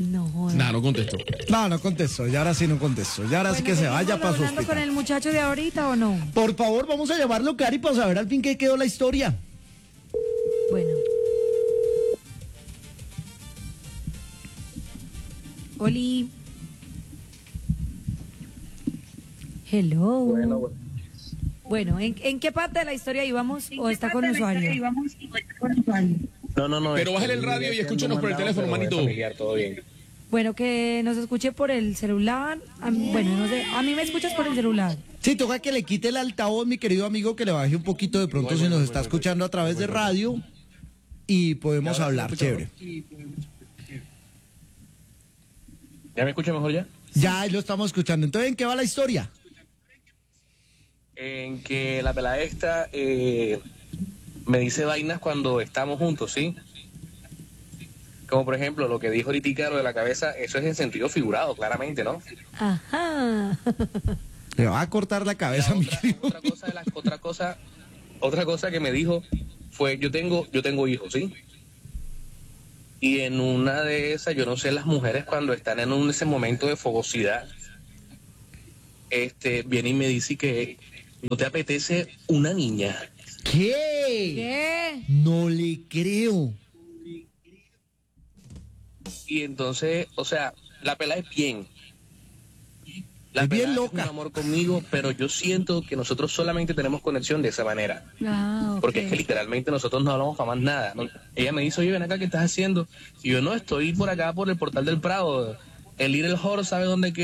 No, joder. Nah, no contesto. No contestó, ya ahora sí no contestó. Ya ahora sí que se vaya para su ¿Hablando con hospital. el muchacho de ahorita o no? Por favor, vamos a llamarlo, Cari, para saber al fin qué quedó la historia. Bueno. Oli. Hello. Bueno, ¿en qué parte de la historia íbamos o está con usuario? No. Pero bájale el radio y escúchenos por el teléfono, manito. Familiar, todo bien. Bueno, que nos escuche por el celular. Bueno, no sé, a mí me escuchas por el celular. Sí, toca que le quite el altavoz, mi querido amigo, que le baje un poquito de pronto si nos está escuchando a través de radio y podemos hablar, chévere. ¿Ya me escucha mejor ya? Ya ahí lo estamos escuchando. Entonces, ¿en qué va la historia? En que la pelada esta me dice vainas cuando estamos juntos, ¿sí? Como por ejemplo lo que dijo ahorita lo de la cabeza, eso es en sentido figurado, claramente, ¿no? Ajá. Le va a cortar la cabeza, mi querido. Otra cosa que me dijo fue, yo tengo hijos, ¿sí? Y en una de esas, yo no sé, las mujeres cuando están en ese momento de fogosidad, viene y me dice que no te apetece una niña. ¿Qué? ¿Qué? No le creo. Y entonces, o sea, la pelada es bien. La Es bien pelada loca. es un amor conmigo, pero yo siento que nosotros solamente tenemos conexión de esa manera. Ah, ok. Porque es que literalmente nosotros no hablamos para más nada, ¿no? Ella me dice, oye, ven acá, ¿qué estás haciendo? Y yo, no, estoy por acá, por el Portal del Prado. El Little Horse, ¿sabe dónde queda?